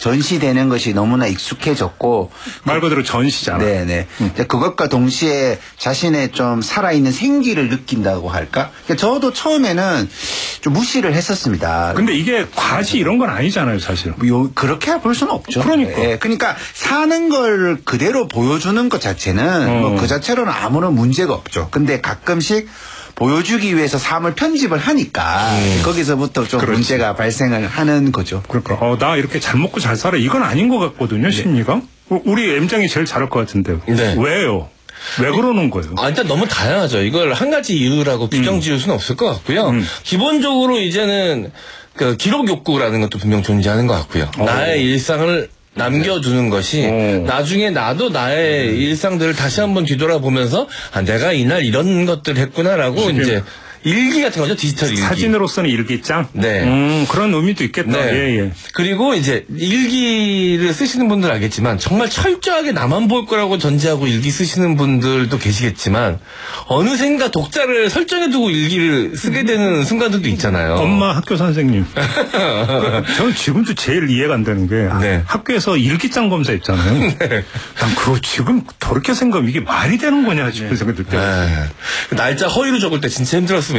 전시되는 것이 너무나 익숙해졌고 말 그대로 전시잖아. 네네. 그것과 동시에 자신의 좀 살아있는 생기를 느낀다고 할까? 그러니까 저도 처음에는 좀 무시를 했었습니다. 근데 이게 과시 이런 건 아니잖아요, 사실. 그렇게 볼 수는 없죠. 그러니까. 네. 그러니까 사는 걸 그대로 보여주는 것 자체는 뭐 그 자체로는 아무런 문제가 없죠. 근데 가끔씩 보여주기 위해서 삶을 편집을 하니까 거기서부터 좀 그렇지. 문제가 발생을 하는 거죠. 그러니까 나 이렇게 잘 먹고 잘 살아 이건 아닌 것 같거든요. 심리가. 우리 M장이 제일 잘할 것 같은데요. 네. 왜요? 왜 그러는 거예요? 일단 너무 다양하죠. 이걸 한 가지 이유라고 규정 지을 수는 없을 것 같고요. 기본적으로 이제는 그 기록 욕구라는 것도 분명 존재하는 것 같고요. 나의 일상을 남겨두는 것이 나중에 나도 나의 일상들을 다시 한번 뒤돌아보면서 내가 이날 이런 것들 했구나라고 이제 일기 같은 거죠. 디지털 일기. 사진으로서는 일기장? 네. 그런 의미도 있겠다. 네. 예. 그리고 이제 일기를 쓰시는 분들 알겠지만 정말 철저하게 나만 볼 거라고 전제하고 일기 쓰시는 분들도 계시겠지만 어느샌가 독자를 설정해두고 일기를 쓰게 되는 순간들도 있잖아요. 엄마 학교 선생님. 저는 지금도 제일 이해가 안 되는 게 네. 학교에서 일기장 검사 있잖아요. 네. 난 그거 지금 더럽게 생각하면 이게 말이 되는 거냐 싶은 생각이 들 때. 날짜 허위로 적을 때 진짜 힘들었습니다.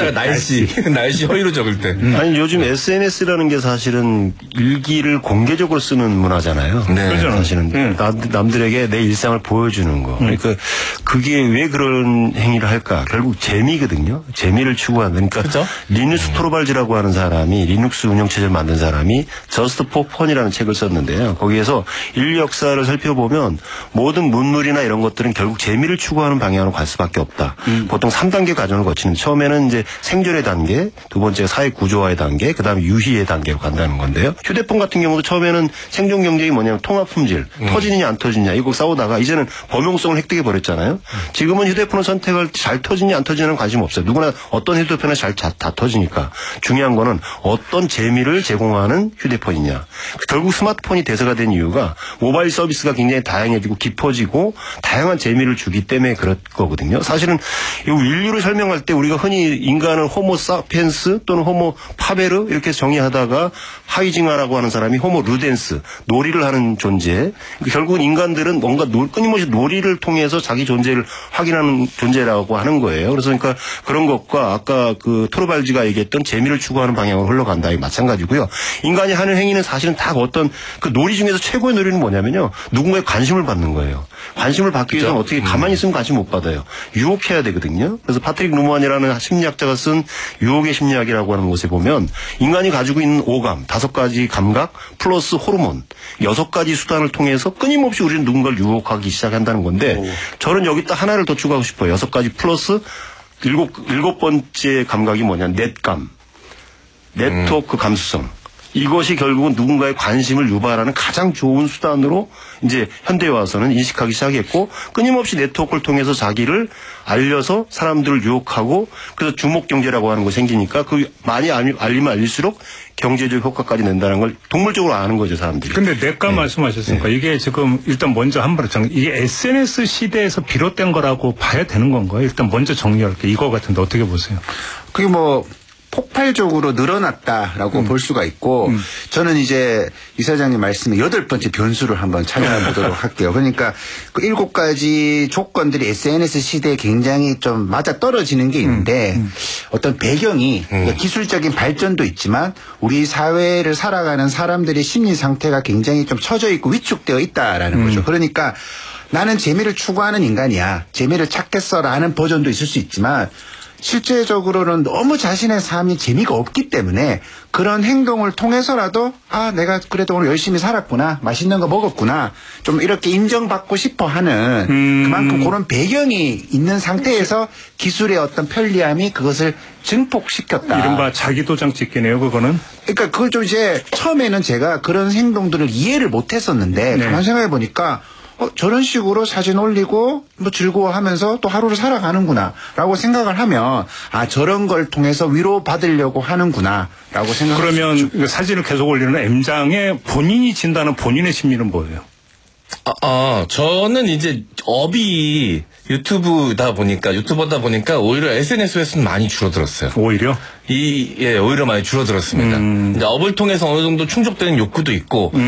날씨 허위로 적을 때. 아니 요즘 SNS라는 게 사실은 일기를 공개적으로 쓰는 문화잖아요. 네. 사실은 남들에게 내 일상을 보여주는 거. 그러니까 그게 왜 그런 행위를 할까? 결국 재미거든요. 재미를 추구하는. 그러니까 그렇죠? 리누스 토르발즈라고 하는 사람이 리눅스 운영체제를 만든 사람이 저스트 포 펀이라는 책을 썼는데요. 거기에서 인류 역사를 살펴보면 모든 문물이나 이런 것들은 결국 재미를 추구하는 방향으로 갈 수밖에 없다. 보통 3단계 과정을 거치는 처음에는 이제 생존의 단계, 두 번째가 사회 구조화의 단계, 그다음에 유희의 단계로 간다는 건데요. 휴대폰 같은 경우도 처음에는 생존 경쟁이 뭐냐면 통합 품질, 터지느냐 안 터지느냐 이거 싸우다가 이제는 범용성을 획득해 버렸잖아요. 지금은 휴대폰을 선택할 때 잘 터지냐 안 터지냐는 관심 없어요. 누구나 어떤 휴대폰에 다 터지니까 중요한 거는 어떤 재미를 제공하는 휴대폰이냐. 결국 스마트폰이 대세가 된 이유가 모바일 서비스가 굉장히 다양해지고 깊어지고 다양한 재미를 주기 때문에 그럴 거거든요. 사실은 이 인류를 설명할 때 우리가 흔히 인간을 호모 사피엔스 또는 호모 파베르 이렇게 정의하다가 하이징하라고 하는 사람이 호모 루덴스, 놀이를 하는 존재. 결국은 인간들은 뭔가 끊임없이 놀이를 통해서 자기 존재를 확인하는 존재라고 하는 거예요. 그래서 그러니까 그런 것과 아까 그 토르발지가 얘기했던 재미를 추구하는 방향으로 흘러간다. 마찬가지고요. 인간이 하는 행위는 사실은 다 어떤 그 놀이 중에서 최고의 놀이는 뭐냐면요. 누군가의 관심을 받는 거예요. 관심을 받기 위해서는 어떻게 가만히 있으면 관심 못 받아요. 유혹해야 되거든요. 그래서 파트릭 루먼이라는 심리학자가 쓴 유혹의 심리학이라고 하는 곳에 보면 인간이 가지고 있는 오감, 5가지 감각 플러스 호르몬, 6가지 수단을 통해서 끊임없이 우리는 누군가를 유혹하기 시작한다는 건데 저는 여기다 하나를 더 추가하고 싶어요. 6가지 플러스 일곱 번째 감각이 뭐냐. 넷감, 네트워크 감수성. 이것이 결국은 누군가의 관심을 유발하는 가장 좋은 수단으로 이제 현대에 와서는 인식하기 시작했고 끊임없이 네트워크를 통해서 자기를 알려서 사람들을 유혹하고 그래서 주목 경제라고 하는 거 생기니까 그 많이 알리면 알릴수록 경제적 효과까지 낸다는 걸 동물적으로 아는 거죠, 사람들이. 근데 넷감 말씀하셨으니까 이게 지금 일단 먼저 한 번에 이게 SNS 시대에서 비롯된 거라고 봐야 되는 건가요? 일단 먼저 정리할게요. 이거 같은데 어떻게 보세요? 그게 뭐 폭발적으로 늘어났다라고 볼 수가 있고 저는 이제 이사장님 말씀에 8번째 변수를 한번 찾아보도록 할게요. 그러니까 그 7가지 조건들이 SNS 시대에 굉장히 좀 맞아떨어지는 게 있는데 어떤 배경이 기술적인 발전도 있지만 우리 사회를 살아가는 사람들의 심리 상태가 굉장히 좀 처져 있고 위축되어 있다라는 거죠. 그러니까 나는 재미를 추구하는 인간이야. 재미를 찾겠어라는 버전도 있을 수 있지만 실제적으로는 너무 자신의 삶이 재미가 없기 때문에 그런 행동을 통해서라도 내가 그래도 오늘 열심히 살았구나. 맛있는 거 먹었구나. 좀 이렇게 인정받고 싶어 하는 그만큼 그런 배경이 있는 상태에서 기술의 어떤 편리함이 그것을 증폭시켰다. 이른바 자기 도장 찍기네요, 그거는. 그러니까 그걸 좀 이제 처음에는 제가 그런 행동들을 이해를 못 했었는데 가만 생각해 보니까 저런 식으로 사진 올리고 뭐 즐거워하면서 또 하루를 살아가는구나 라고 생각을 하면 저런 걸 통해서 위로받으려고 하는구나 라고 생각을 그러면 사진을 계속 올리는 M장에 본인이 진다는 본인의 심리는 뭐예요? 저는 이제 업이 유튜버다 보니까 오히려 SNS 횟수는 많이 줄어들었어요. 오히려? 오히려 많이 줄어들었습니다. 이제 업을 통해서 어느 정도 충족되는 욕구도 있고